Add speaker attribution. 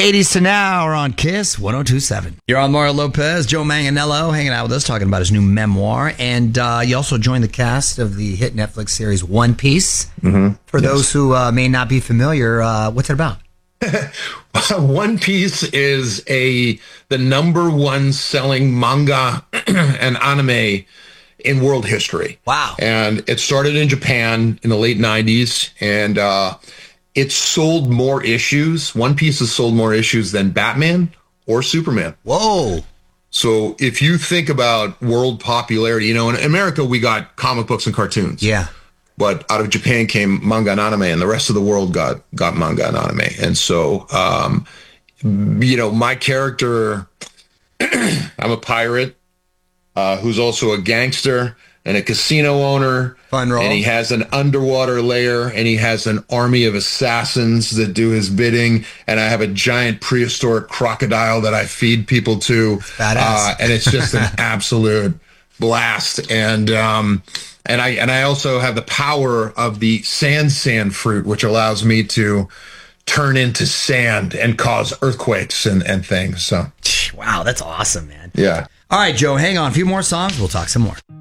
Speaker 1: 80s to now are on Kiss 1027. You're on Mario Lopez, Joe Manganiello hanging out with us, talking about his new memoir. And you also joined the cast of the hit Netflix series One Piece. Mm-hmm. For those who may not be familiar, what's it about?
Speaker 2: One Piece is the number one selling manga and anime in world history.
Speaker 1: Wow.
Speaker 2: And it started in Japan in the late 90s, and it sold more issues. One Piece has sold more issues than Batman or Superman.
Speaker 1: Whoa.
Speaker 2: So if you think about world popularity, in America, we got comic books and cartoons.
Speaker 1: Yeah.
Speaker 2: But out of Japan came manga and anime, and the rest of the world got manga and anime. And so, my character, I'm a pirate who's also a gangster and a casino owner.
Speaker 1: Fun role.
Speaker 2: And he has an underwater lair, and he has an army of assassins that do his bidding. And I have a giant prehistoric crocodile that I feed people to.
Speaker 1: Badass.
Speaker 2: And it's just an absolute blast. And I also have the power of the sand fruit, which allows me to turn into sand and cause earthquakes and things. So,
Speaker 1: wow, that's awesome, man.
Speaker 2: Yeah.
Speaker 1: All right, Joe, hang on. A few more songs. We'll talk some more.